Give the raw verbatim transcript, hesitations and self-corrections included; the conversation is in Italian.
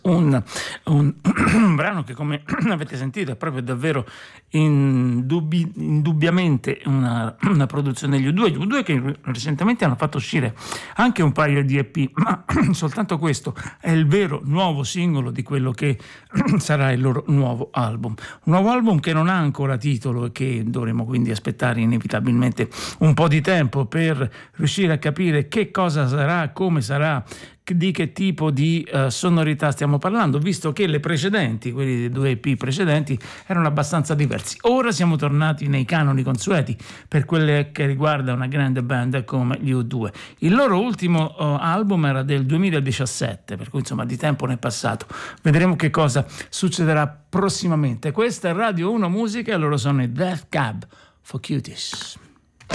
Un, un, un brano che, come avete sentito, è proprio davvero indubbi, indubbiamente una, una produzione degli U due, gli U due che recentemente hanno fatto uscire anche un paio di E P, ma soltanto questo è il vero nuovo singolo di quello che sarà il loro nuovo album. Un nuovo album che non ha ancora titolo e che dovremo quindi aspettare inevitabilmente un po' di tempo per riuscire a capire che cosa sarà, come sarà, di che tipo di uh, sonorità stiamo parlando, visto che le precedenti, quelli dei due E P precedenti, erano abbastanza diversi. Ora siamo tornati nei canoni consueti per quelle che riguarda una grande band come gli U due. Il loro ultimo uh, album era del duemiladiciassette, per cui insomma di tempo ne è passato. Vedremo che cosa succederà prossimamente. Questa è Radio uno Musica e loro sono i Death Cab for Cuties.